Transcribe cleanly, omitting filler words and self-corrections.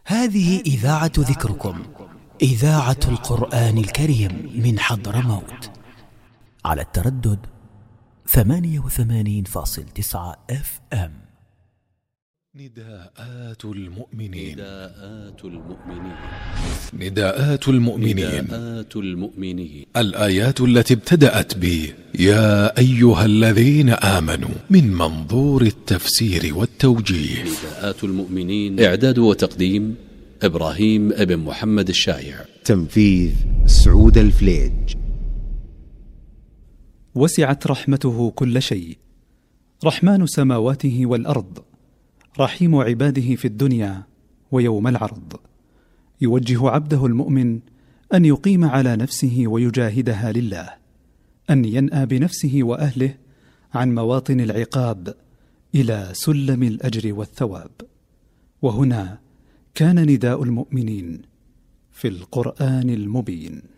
هذه إذاعة ذكركم، إذاعة القرآن الكريم من حضرموت، على التردد 88.9 FM. نداءات المؤمنين. نداءات المؤمنين. نداءات المؤمنين. نداءات المؤمنين. الآيات التي ابتدأت ب يا أيها الذين آمنوا من منظور التفسير والتوجيه. نداءات المؤمنين، إعداد وتقديم إبراهيم ابن محمد الشايع، تنفيذ سعود الفليج. وسعت رحمته كل شيء، رحمن سماواته والأرض، رحيم عباده في الدنيا ويوم العرض. يوجه عبده المؤمن أن يقيم على نفسه ويجاهدها لله، أن ينأى بنفسه وأهله عن مواطن العقاب إلى سلم الأجر والثواب. وهنا كان نداء المؤمنين في القرآن المبين.